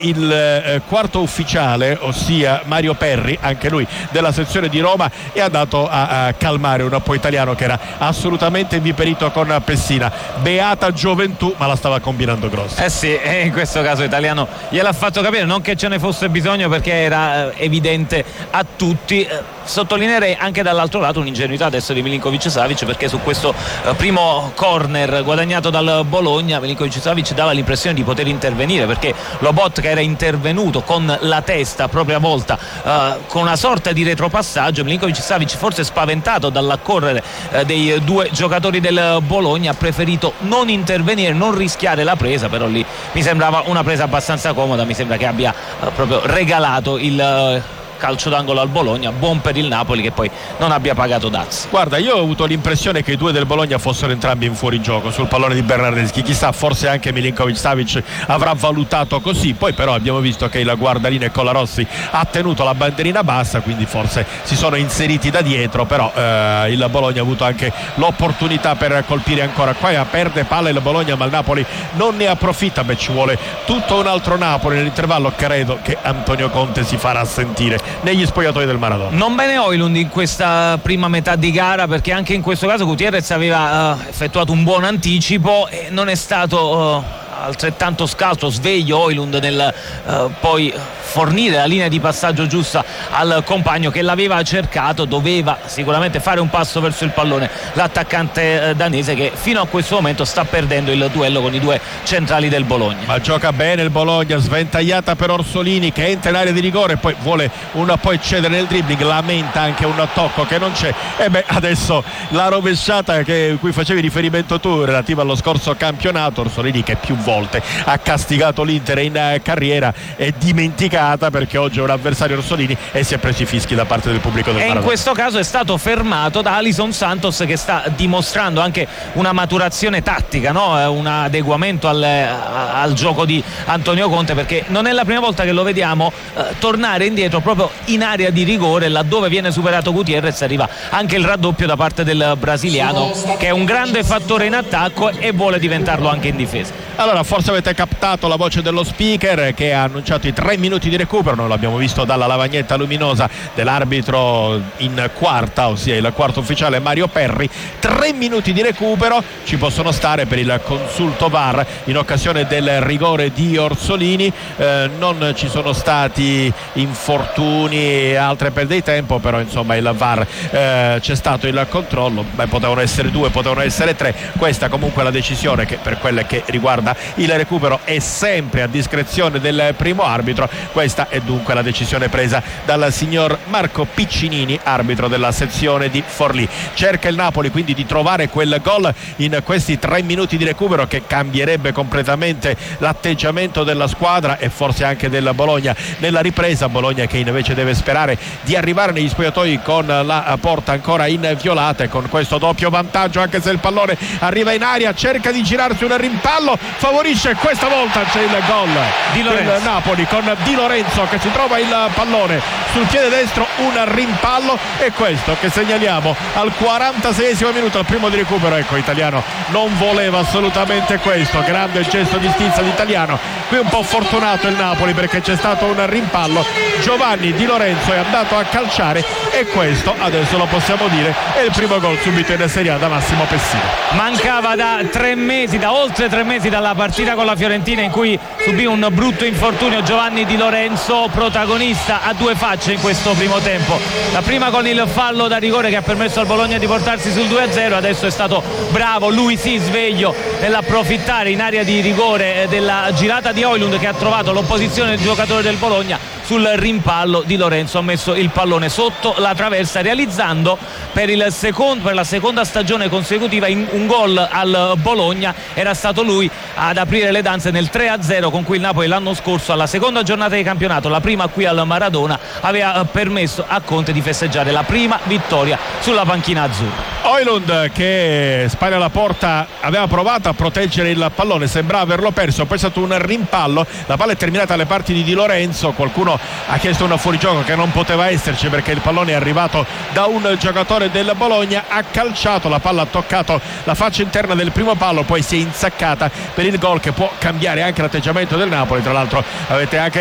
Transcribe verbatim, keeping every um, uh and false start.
il eh, quarto ufficiale, ossia Mario Perri, anche lui della sezione di Roma, è andato a, a calmare un po' italiano che era assolutamente inviperito con Pessina. Beata gioventù, ma la stava combinando grossa. Eh sì, e in questo caso italiano gliel'ha fatto capire, non che ce ne fosse bisogno perché era eh, evidente a tutti. Eh, sottolineerei anche dall'altro lato un'ingenuità adesso di Milinkovic Savic, perché su questo eh, primo corner guadagnato dal Bologna Milinkovic Savic dava l'impressione di poter intervenire, perché Lobotka era intervenuto con la testa a propria volta eh, con una sorta di retropassaggio. Milinkovic Savic, forse spaventato dall'accorrere eh, dei due giocatori del Bologna, ha preferito non intervenire, non rischiare la presa, però lì mi sembrava una presa abbastanza comoda, mi sembra che abbia eh, proprio regalato il eh, calcio d'angolo al Bologna, buon per il Napoli che poi non abbia pagato dazi. Guarda, io ho avuto l'impressione che i due del Bologna fossero entrambi in fuorigioco sul pallone di Bernardeschi, chissà, forse anche Milinkovic Savic avrà valutato così, poi però abbiamo visto che il guardaline Colarossi ha tenuto la bandierina bassa, quindi forse si sono inseriti da dietro, però eh, il Bologna ha avuto anche l'opportunità per colpire ancora. Qua perde palla il Bologna, ma il Napoli non ne approfitta. Beh, ci vuole tutto un altro Napoli nell'intervallo, credo che Antonio Conte si farà sentire negli spogliatoi del Maradona. Non bene Højlund in questa prima metà di gara, perché anche in questo caso Gutierrez aveva uh, effettuato un buon anticipo e non è stato uh, altrettanto scaltro, sveglio Højlund nel uh, poi fornire la linea di passaggio giusta al compagno che l'aveva cercato. Doveva sicuramente fare un passo verso il pallone l'attaccante eh, danese, che fino a questo momento sta perdendo il duello con i due centrali del Bologna. Ma gioca bene il Bologna, sventagliata per Orsolini che entra in area di rigore e poi vuole un po' eccedere nel dribbling, lamenta anche un tocco che non c'è. E beh, adesso la rovesciata che cui facevi riferimento tu relativa allo scorso campionato, Orsolini che più volte ha castigato l'Inter in carriera è dimenticata, perché oggi è un avversario Orsolini e si è preso i fischi da parte del pubblico del Maradona. E in questo caso è stato fermato da Alison Santos, che sta dimostrando anche una maturazione tattica, no? Un adeguamento al, al gioco di Antonio Conte, perché non è la prima volta che lo vediamo eh, tornare indietro proprio in area di rigore, laddove viene superato Gutierrez arriva anche il raddoppio da parte del brasiliano, che è un grande fattore in attacco e vuole diventarlo anche in difesa. Allora, forse avete captato la voce dello speaker che ha annunciato i tre minuti di recupero. Noi l'abbiamo visto dalla lavagnetta luminosa dell'arbitro in quarta, ossia il quarto ufficiale Mario Perri. Tre minuti di recupero ci possono stare per il consulto V A R in occasione del rigore di Orsolini. Eh, non ci sono stati infortuni e altre perdite di tempo, però insomma il V A R eh, c'è stato il controllo. Beh, potevano essere due, potevano essere tre. Questa comunque è la decisione, che per quelle che riguarda il recupero è sempre a discrezione del primo arbitro. Questa è dunque la decisione presa dal signor Marco Piccinini, arbitro della sezione di Forlì. Cerca il Napoli quindi di trovare quel gol in questi tre minuti di recupero, che cambierebbe completamente l'atteggiamento della squadra e forse anche del Bologna nella ripresa. Bologna che invece deve sperare di arrivare negli spogliatoi con la porta ancora inviolata e con questo doppio vantaggio, anche se il pallone arriva in aria, cerca di girarsi un rimpallo, favorisce, questa volta c'è il gol di del Napoli con Di Lorenzo che si trova il pallone sul piede destro, un rimpallo, e questo che segnaliamo al quarantaseiesimo minuto, al primo di recupero. Ecco, Italiano non voleva assolutamente questo, grande gesto di stizza di Italiano. Qui un po' fortunato il Napoli perché c'è stato un rimpallo, Giovanni Di Lorenzo è andato a calciare e questo adesso lo possiamo dire è il primo gol subito in Serie A da Massimo Pessina. Mancava da tre mesi, da oltre tre mesi dalla partita con la Fiorentina in cui subì un brutto infortunio Giovanni Di Lorenzo, protagonista a due facce in questo primo tempo. La prima con il fallo da rigore che ha permesso al Bologna di portarsi sul due a zero, adesso è stato bravo, lui sì, sveglio nell'approfittare in area di rigore della girata di Højlund, che ha trovato l'opposizione del giocatore del Bologna sul rimpallo. Di Lorenzo ha messo il pallone sotto la traversa, realizzando per, il secondo, per la seconda stagione consecutiva in, un gol al Bologna. Era stato lui ad aprire le danze nel tre a zero con cui il Napoli l'anno scorso, alla seconda giornata di campionato, la prima qui al Maradona, aveva permesso a Conte di festeggiare la prima vittoria sulla panchina azzurra. Højlund che spara la porta, aveva provato a proteggere il pallone, sembrava averlo perso, poi è stato un rimpallo, la palla è terminata alle parti di Di Lorenzo, qualcuno ha chiesto una fuorigioco che non poteva esserci perché il pallone è arrivato da un giocatore del Bologna, ha calciato, la palla ha toccato la faccia interna del primo palo, poi si è insaccata per il gol che può cambiare anche l'atteggiamento del Napoli. Tra l'altro avete anche